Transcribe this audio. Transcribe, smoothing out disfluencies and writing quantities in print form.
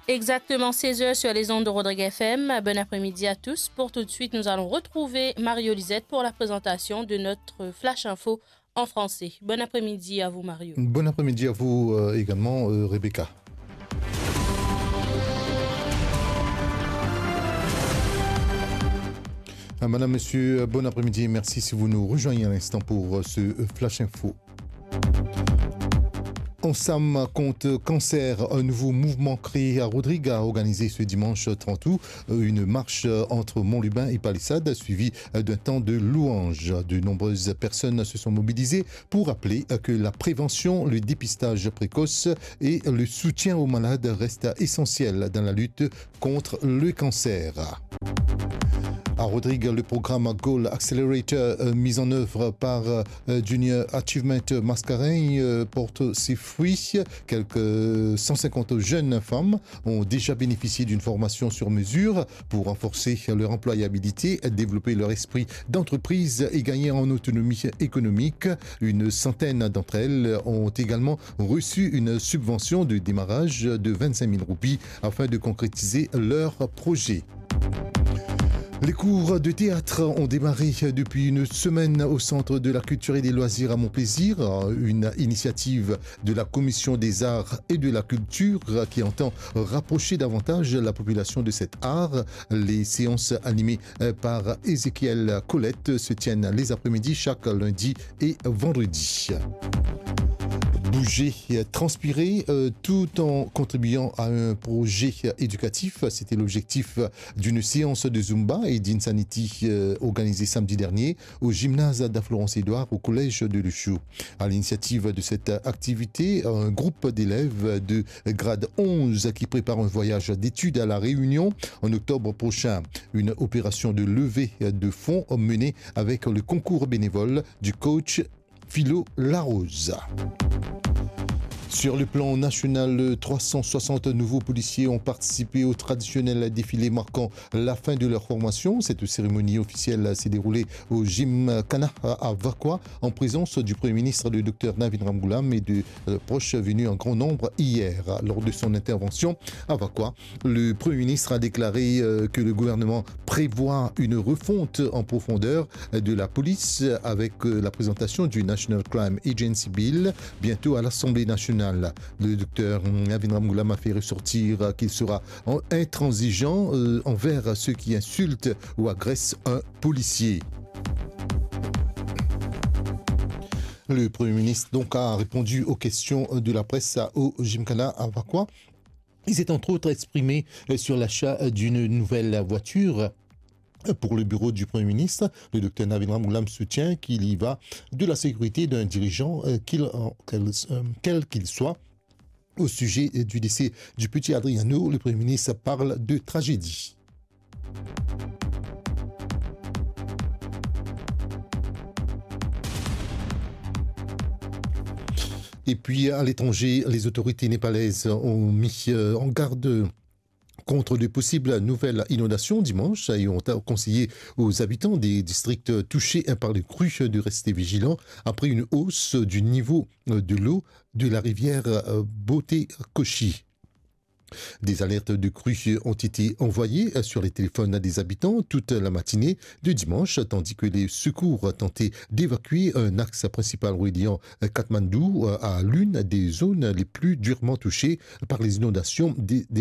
Exactement 16 heures sur les ondes de Rodrigue FM. Bon après-midi à tous. Pour tout de suite, nous allons retrouver Mario Lisette pour la présentation de notre Flash Info en français. Bon après-midi à vous, Mario. Bon après-midi à vous également, Rebecca. Madame, Monsieur, bon après-midi et merci si vous nous rejoignez à l'instant pour ce Flash Info. Ensam contre cancer, un nouveau mouvement créé à Rodrigue a organisé ce dimanche 30 août une marche entre Montlubain et Palissade suivie d'un temps de louange. De nombreuses personnes se sont mobilisées pour rappeler que la prévention, le dépistage précoce et le soutien aux malades restent essentiels dans la lutte contre le cancer. À Rodrigue, le programme Goal Accelerator mis en œuvre par Junior Achievement Mascareignes porte ses fruits. Quelques 150 jeunes femmes ont déjà bénéficié d'une formation sur mesure pour renforcer leur employabilité, développer leur esprit d'entreprise et gagner en autonomie économique. Une centaine d'entre elles ont également reçu une subvention de démarrage de 25 000 roupies afin de concrétiser leur projet. Les cours de théâtre ont démarré depuis une semaine au Centre de la Culture et des Loisirs à Montplaisir, une initiative de la Commission des Arts et de la Culture qui entend rapprocher davantage la population de cet art. Les séances animées par Ézéchiel Colette se tiennent les après-midi chaque lundi et vendredi. Bouger, transpirer, tout en contribuant à un projet éducatif. C'était l'objectif d'une séance de Zumba et d'Insanity organisée samedi dernier au gymnase d'A-Florence-Édouard au collège de Luchou. À l'initiative de cette activité, un groupe d'élèves de grade 11 qui prépare un voyage d'études à La Réunion en octobre prochain. Une opération de levée de fonds menée avec le concours bénévole du coach Philo Larose. Sur le plan national, 360 nouveaux policiers ont participé au traditionnel défilé marquant la fin de leur formation. Cette cérémonie officielle s'est déroulée au Gymkhana à Vakwa en présence du Premier ministre, le Dr Navin Ramgoolam, et de proches venus en grand nombre hier. Lors de son intervention à Vakwa, le Premier ministre a déclaré que le gouvernement prévoit une refonte en profondeur de la police avec la présentation du National Crime Agency Bill bientôt à l'Assemblée nationale. Le docteur Navin Ramgoolam a fait ressortir qu'il sera intransigeant envers ceux qui insultent ou agressent un policier. Le Premier ministre donc a répondu aux questions de la presse au Gymkhana à Vakwa. Il s'est entre autres exprimé sur l'achat d'une nouvelle voiture. Pour le bureau du Premier ministre, le docteur Navin Ramgoolam soutient qu'il y va de la sécurité d'un dirigeant, quel qu'il soit. Au sujet du décès du petit Adriano, le Premier ministre parle de tragédie. Et puis à l'étranger, les autorités népalaises ont mis en garde contre de possibles nouvelles inondations dimanche et ont conseillé aux habitants des districts touchés par les crues de rester vigilants après une hausse du niveau de l'eau de la rivière Botekoshi. Des alertes de crues ont été envoyées sur les téléphones des habitants toute la matinée de dimanche, tandis que les secours tentaient d'évacuer un axe principal reliant Katmandou à l'une des zones les plus durement touchées par les inondations des